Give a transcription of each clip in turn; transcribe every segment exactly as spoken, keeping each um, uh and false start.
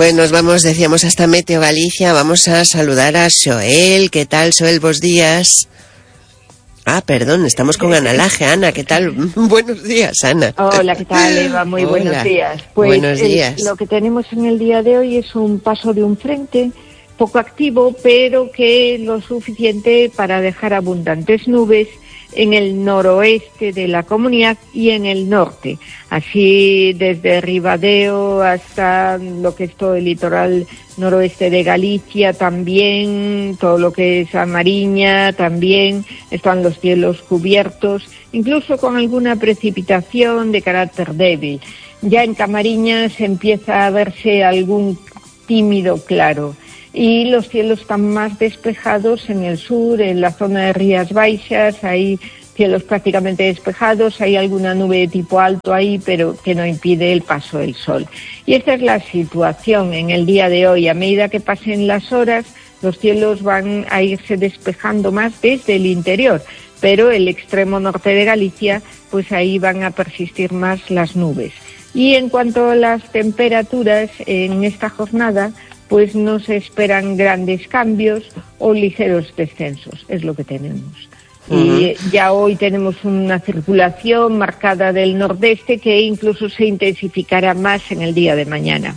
Pues nos vamos, decíamos, hasta Meteo Galicia. Vamos a saludar a Xoel. ¿Qué tal, Xoel? Buenos días. Ah, perdón, estamos con Ana Laje. Ana, ¿qué tal? Buenos días, Ana. Hola, ¿qué tal, Eva? Muy Hola. Buenos días. Pues Buenos días. El, lo que tenemos en el día de hoy es un paso de un frente poco activo, pero que lo suficiente para dejar abundantes nubes en el noroeste de la comunidad y en el norte, así desde Ribadeo hasta lo que es todo el litoral noroeste de Galicia, también todo lo que es a Mariña, también están los cielos cubiertos, incluso con alguna precipitación de carácter débil. Ya en Camariñas empieza a verse algún tímido claro. Y los cielos están más despejados en el sur, en la zona de Rías Baixas, hay cielos prácticamente despejados, hay alguna nube de tipo alto ahí, pero que no impide el paso del sol. Y esta es la situación en el día de hoy. A medida que pasen las horas, los cielos van a irse despejando más desde el interior, pero el extremo norte de Galicia, pues ahí van a persistir más las nubes. Y en cuanto a las temperaturas, en esta jornada, pues no se esperan grandes cambios o ligeros descensos, es lo que tenemos. Uh-huh. Y ya hoy tenemos una circulación marcada del nordeste que incluso se intensificará más en el día de mañana.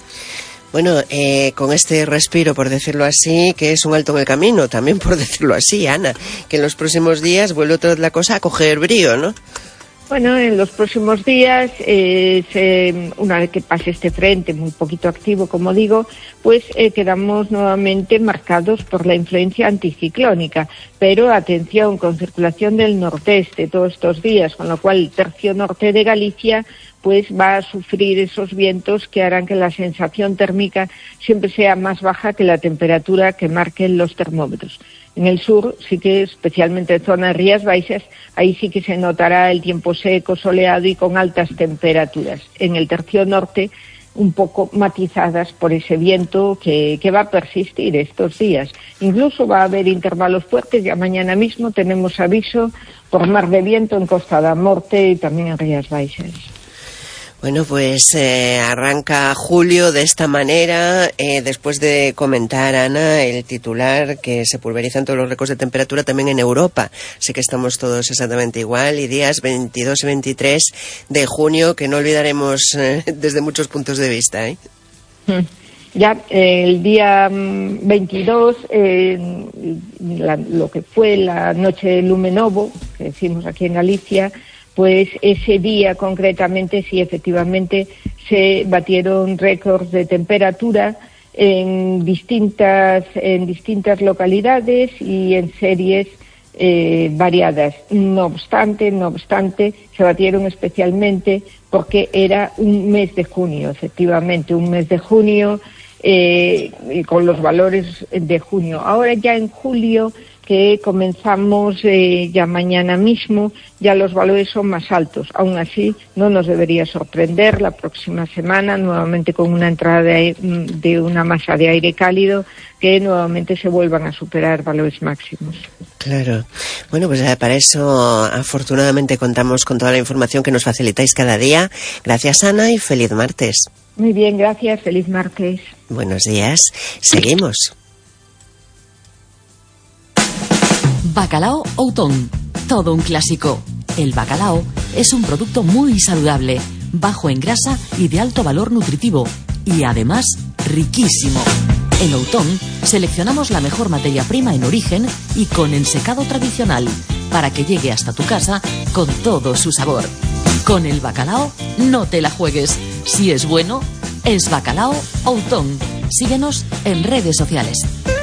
Bueno, eh, con este respiro, por decirlo así, que es un alto en el camino, también por decirlo así, Ana, que en los próximos días vuelve otra vez la cosa a coger brío, ¿no? Bueno, en los próximos días, eh, se, una vez que pase este frente muy poquito activo, como digo, pues eh, quedamos nuevamente marcados por la influencia anticiclónica. Pero atención, con circulación del nordeste todos estos días, con lo cual el tercio norte de Galicia pues va a sufrir esos vientos que harán que la sensación térmica siempre sea más baja que la temperatura que marquen los termómetros. En el sur, sí que especialmente en zona de Rías Baixas, ahí sí que se notará el tiempo seco, soleado y con altas temperaturas. En el tercio norte, un poco matizadas por ese viento que, que va a persistir estos días. Incluso va a haber intervalos fuertes, ya mañana mismo tenemos aviso por mar de viento en Costa da Morte y también en Rías Baixas. Bueno, pues eh, arranca julio de esta manera, eh, después de comentar, Ana, el titular que se pulverizan todos los récords de temperatura también en Europa. Sé que estamos todos exactamente igual, y días veintidós y veintitrés de junio que no olvidaremos eh, desde muchos puntos de vista, ¿eh? Ya eh, el día veintidós, eh, la, lo que fue la noche de Lume Novo, que decimos aquí en Galicia, pues ese día concretamente sí efectivamente se batieron récords de temperatura en distintas en distintas localidades y en series eh, variadas. No obstante, no obstante, se batieron especialmente porque era un mes de junio, efectivamente, un mes de junio eh, y con los valores de junio. Ahora ya en julio, que comenzamos eh, ya mañana mismo, ya los valores son más altos. Aún así, no nos debería sorprender la próxima semana, nuevamente con una entrada de, de una masa de aire cálido, que nuevamente se vuelvan a superar valores máximos. Claro. Bueno, pues para eso afortunadamente contamos con toda la información que nos facilitáis cada día. Gracias, Ana, y feliz martes. Muy bien, gracias. Feliz martes. Buenos días. Seguimos. Bacalao Outón, todo un clásico. El bacalao es un producto muy saludable, bajo en grasa y de alto valor nutritivo, y además riquísimo. En Outón seleccionamos la mejor materia prima en origen y con ensecado tradicional, para que llegue hasta tu casa con todo su sabor. Con el bacalao no te la juegues. Si es bueno, es Bacalao Outón. Síguenos en redes sociales.